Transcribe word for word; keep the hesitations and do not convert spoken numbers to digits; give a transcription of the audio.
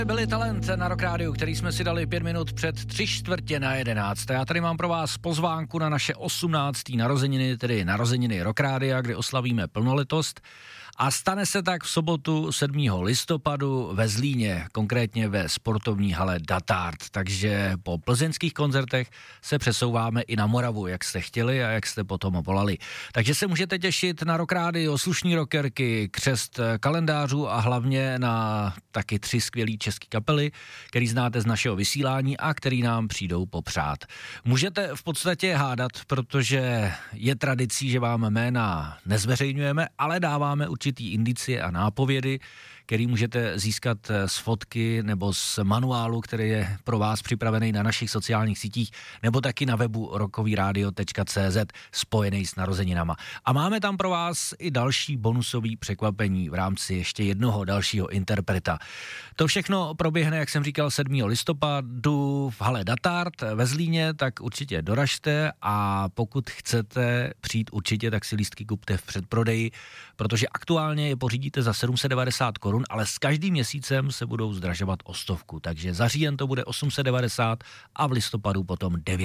Byli Talent na Rock Rádiu, který jsme si dali pět minut před tři čtvrtě na jedenáct. Já tady mám pro vás pozvánku na naše osmnácté narozeniny, tedy narozeniny Rock Rádia, kdy oslavíme plnoletost. A stane se tak v sobotu sedmého listopadu ve Zlíně, konkrétně ve sportovní hale Datard. Takže po plzeňských koncertech se přesouváme i na Moravu, jak jste chtěli a jak jste potom volali. Takže se můžete těšit na Rock Rádio, slušný rockerky, křest kalendářů a hlavně na taky tři skvělý český kapely, který znáte z našeho vysílání a který nám přijdou popřát. Můžete v podstatě hádat, protože je tradicí, že vám jména nezveřejňujeme, ale dáváme určitý indicie a nápovědy, který můžete získat z fotky nebo z manuálu, který je pro vás připravený na našich sociálních sítích, nebo taky na webu rockovyradio tečka cé zet spojený s narozeninama. A máme tam pro vás i další bonusový překvapení v rámci ještě jednoho dalšího interpreta. To všechno proběhne, jak jsem říkal, sedmého listopadu v hale Datard ve Zlíně, tak určitě doražte a pokud chcete přijít určitě, tak si lístky kupte v předprodeji, protože aktuálně je pořídíte za sedm set devadesát korun, ale s každým měsícem se budou zdražovat o stovku, takže za říjen to bude osm set devadesát a v listopadu potom devět.